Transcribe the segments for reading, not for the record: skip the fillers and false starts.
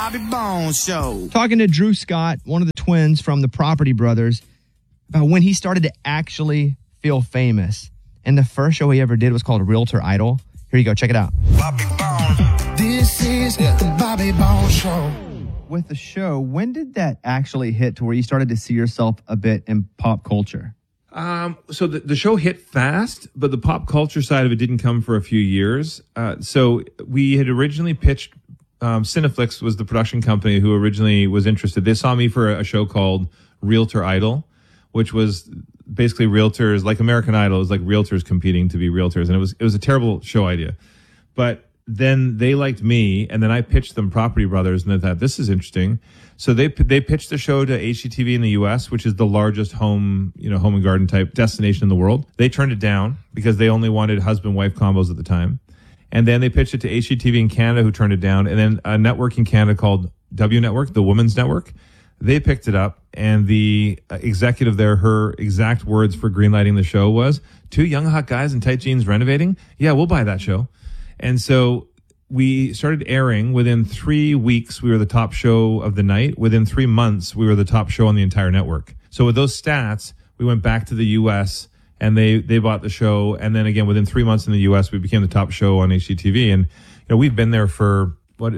Bobby Bones Show. Talking to Drew Scott, one of the twins from the Property Brothers, about when he started to actually feel famous. And the first show he ever did was called Realtor Idol. Here you go. Check it out. Bobby Bones. This is the Bobby Bones Show. With the show, when did that actually hit to where you started to see yourself a bit in pop culture? So the show hit fast, but the pop culture side of it didn't come for a few years. So we had originally pitched, Cineflix was the production company who originally was interested. They saw me for a show called Realtor Idol, which was basically realtors, like American Idol, is like realtors competing to be realtors. And it was a terrible show idea. But then they liked me, and then I pitched them Property Brothers, and they thought, this is interesting. So they pitched the show to HGTV in the U.S., which is the largest home and garden type destination in the world. They turned it down because they only wanted husband-wife combos at the time. And then they pitched it to HGTV in Canada, who turned it down. And then a network in Canada called W Network, the Women's Network, they picked it up. And the executive there, her exact words for greenlighting the show was, 2 young hot guys in tight jeans renovating? Yeah, we'll buy that show. And so we started airing. Within 3 weeks, we were the top show of the night. Within 3 months, we were the top show on the entire network. So with those stats, we went back to the U.S., and they bought the show. And then again, within 3 months in the U.S., we became the top show on HGTV. And we've been there for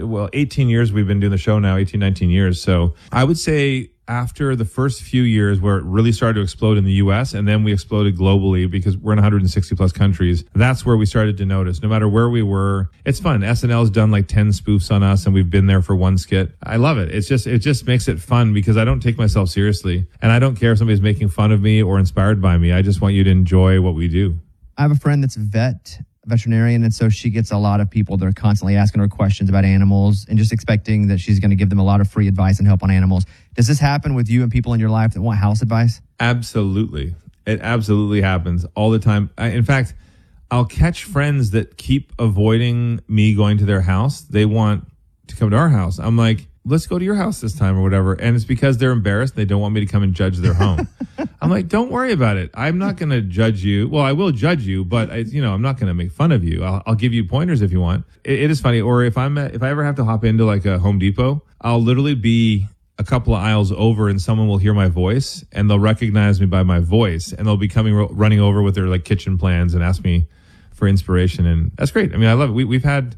18 years. We've been doing the show now, 18, 19 years. So I would say after the first few years where it really started to explode in the U.S., and then we exploded globally because we're in 160 plus countries, that's where we started to notice. No matter where we were, it's fun. SNL's done like 10 spoofs on us, and we've been there for one skit. I love it. It just makes it fun because I don't take myself seriously, and I don't care if somebody's making fun of me or inspired by me. I just want you to enjoy what we do. I have a friend that's veterinarian, and so she gets a lot of people that are constantly asking her questions about animals and just expecting that she's going to give them a lot of free advice and help on animals. Does this happen with you and people in your life that want house advice? Absolutely. It absolutely happens all the time. In fact, I'll catch friends that keep avoiding me going to their house. They want to come to our house. I'm like, let's go to your house this time or whatever. And it's because they're embarrassed. They don't want me to come and judge their home. I'm like, don't worry about it. I'm not going to judge you. Well, I will judge you, but I'm not going to make fun of you. I'll give you pointers if you want. It is funny. Or if I ever have to hop into like a Home Depot, I'll literally be a couple of aisles over and someone will hear my voice and they'll recognize me by my voice and they'll be running over with their like kitchen plans and ask me for inspiration. And that's great. I mean, I love it. We've had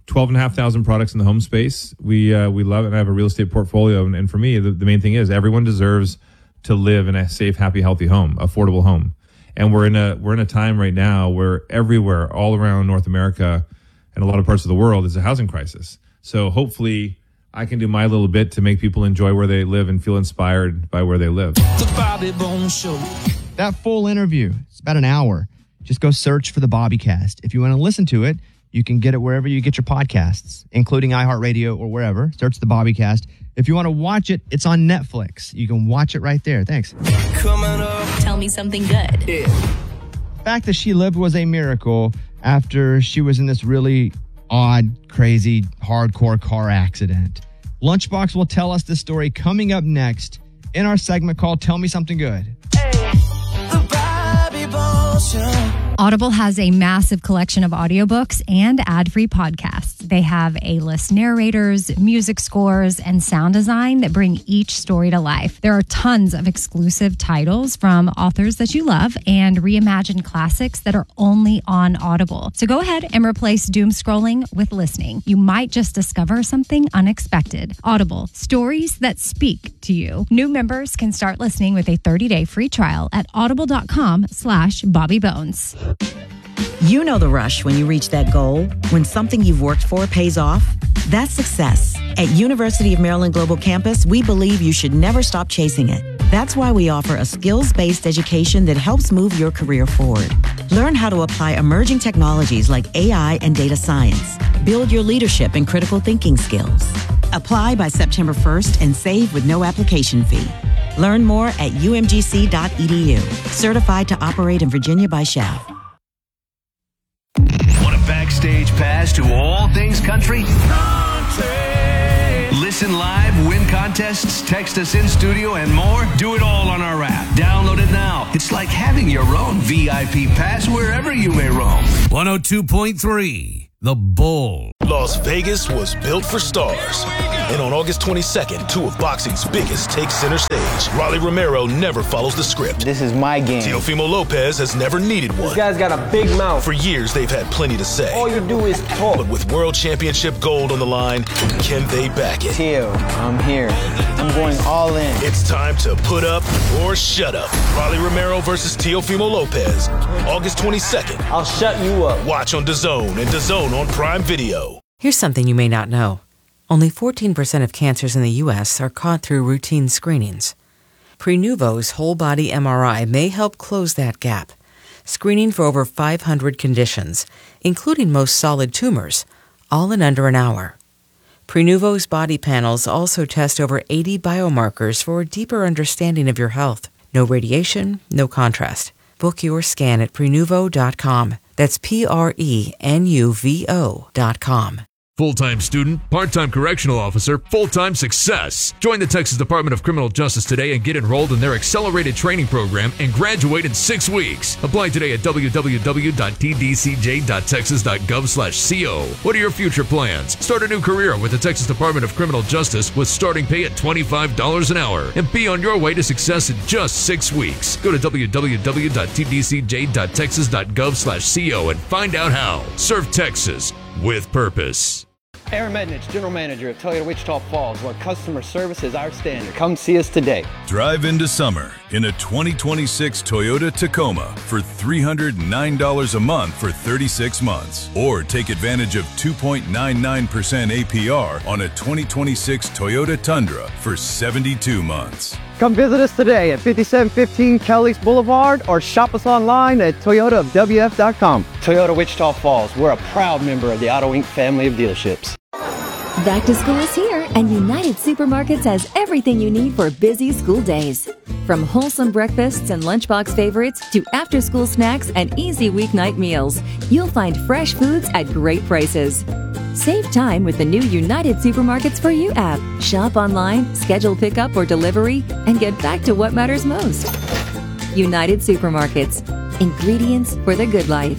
12,500 products in the home space. We love it. And I have a real estate portfolio. And for me, the main thing is everyone deserves to live in a safe, happy, healthy home, affordable home. And we're in a time right now where everywhere, all around North America and a lot of parts of the world, is a housing crisis. So hopefully I can do my little bit to make people enjoy where they live and feel inspired by where they live. The Bobby Bones Show. That full interview, it's about an hour. Just go search for the Bobbycast. If you want to listen to it, you can get it wherever you get your podcasts, including iHeartRadio or wherever. Search the Bobbycast. If you want to watch it, it's on Netflix. You can watch it right there. Thanks. Coming up. Tell me something good. Yeah. The fact that she lived was a miracle after she was in this really odd, crazy, hardcore car accident. Lunchbox will tell us this story coming up next in our segment called Tell Me Something Good. The Bobby Bones Show. Audible has a massive collection of audiobooks and ad-free podcasts. They have A-list narrators, music scores, and sound design that bring each story to life. There are tons of exclusive titles from authors that you love and reimagined classics that are only on Audible. So go ahead and replace doom scrolling with listening. You might just discover something unexpected. Audible, stories that speak to you. New members can start listening with a 30-day free trial at audible.com/BobbyBones. You know the rush when you reach that goal, when something you've worked for pays off. That's success. At University of Maryland Global Campus, we believe you should never stop chasing it. That's why we offer a skills-based education that helps move your career forward. Learn how to apply emerging technologies like AI and data science. Build your leadership and critical thinking skills. Apply by September 1st and save with no application fee. Learn more at umgc.edu. Certified to operate in Virginia by SCHEV. Want a backstage pass to all things country? Listen live, win contests, text us in studio, and more? Do it all on our app. Download it now. It's like having your own VIP pass wherever you may roam. 102.3 The Bull. Las Vegas was built for stars. And on August 22nd, two of boxing's biggest take center stage. Rolly Romero never follows the script. This is my game. Teofimo Lopez has never needed one. This guy's got a big mouth. For years, they've had plenty to say. All you do is talk. But with World Championship gold on the line, can they back it? Teo, I'm here. I'm going all in. It's time to put up or shut up. Rolly Romero versus Teofimo Lopez. August 22nd. I'll shut you up. Watch on DAZN and DAZN on Prime Video. Here's something you may not know. Only 14% of cancers in the U.S. are caught through routine screenings. Prenuvo's whole-body MRI may help close that gap, screening for over 500 conditions, including most solid tumors, all in under an hour. Prenuvo's body panels also test over 80 biomarkers for a deeper understanding of your health. No radiation, no contrast. Book your scan at Prenuvo.com. That's Prenuvo.com. Full-time student, part-time correctional officer, full-time success. Join the Texas Department of Criminal Justice today and get enrolled in their accelerated training program and graduate in 6 weeks. Apply today at www.tdcj.texas.gov/co. What are your future plans? Start a new career with the Texas Department of Criminal Justice with starting pay at $25 an hour and be on your way to success in just 6 weeks. Go to www.tdcj.texas.gov/co and find out how. Serve Texas with purpose. Aaron Mednich, General Manager at Toyota Wichita Falls, where customer service is our standard. Come see us today. Drive into summer in a 2026 Toyota Tacoma for $309 a month for 36 months. Or take advantage of 2.99% APR on a 2026 Toyota Tundra for 72 months. Come visit us today at 5715 Kelly's Boulevard or shop us online at toyotaofwf.com. Toyota Wichita Falls, we're a proud member of the Auto Inc. family of dealerships. Back to school is here, and United Supermarkets has everything you need for busy school days. From wholesome breakfasts and lunchbox favorites to after-school snacks and easy weeknight meals, you'll find fresh foods at great prices. Save time with the new United Supermarkets For You app. Shop online, schedule pickup or delivery, and get back to what matters most. United Supermarkets. Ingredients for the good life.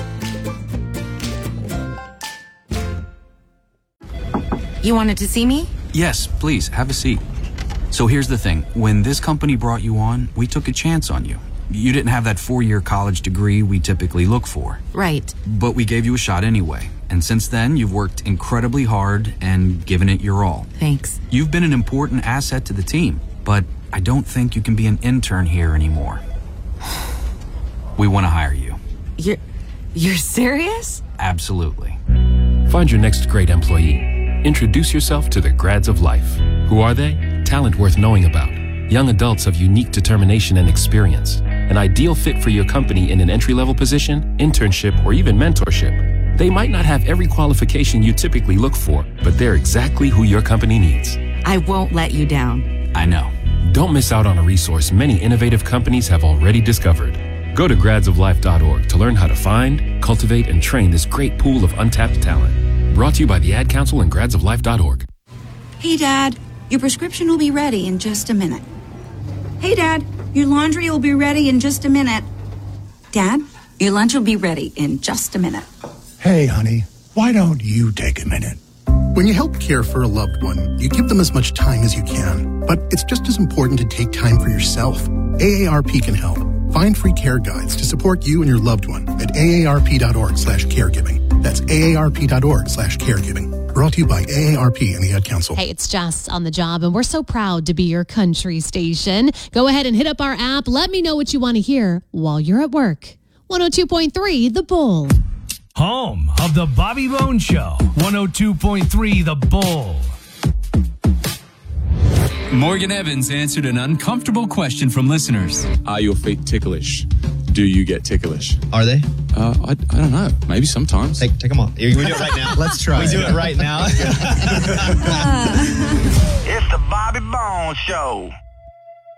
You wanted to see me? Yes, please, have a seat. So here's the thing. When this company brought you on, we took a chance on you. You didn't have that 4-year college degree we typically look for. Right. But we gave you a shot anyway. And since then, you've worked incredibly hard and given it your all. Thanks. You've been an important asset to the team, but I don't think you can be an intern here anymore. We want to hire you. You're serious? Absolutely. Find your next great employee. Introduce yourself to the Grads of Life. Who are they? Talent worth knowing about. Young adults of unique determination and experience. An ideal fit for your company in an entry-level position, internship, or even mentorship. They might not have every qualification you typically look for, but they're exactly who your company needs. I won't let you down. I know. Don't miss out on a resource many innovative companies have already discovered. Go to gradsoflife.org to learn how to find, cultivate, and train this great pool of untapped talent. Brought to you by the Ad Council and gradsoflife.org. Hey, Dad, your prescription will be ready in just a minute. Hey, Dad, your laundry will be ready in just a minute. Dad, your lunch will be ready in just a minute. Hey, honey, why don't you take a minute? When you help care for a loved one, you give them as much time as you can. But it's just as important to take time for yourself. AARP can help. Find free care guides to support you and your loved one at aarp.org/caregiving. That's aarp.org/caregiving. Brought to you by AARP and the Ad Council. Hey, it's Jess on the job, and we're so proud to be your country station. Go ahead and hit up our app. Let me know what you want to hear while you're at work. 102.3 The Bull. Home of the Bobby Bones Show. 102.3 The Bull. Morgan Evans answered an uncomfortable question from listeners. Are your feet ticklish? Do you get ticklish? Are they? I don't know. Maybe sometimes. Take them off. We do it right now. Let's try. We do it right now. It's the Bobby Bones Show.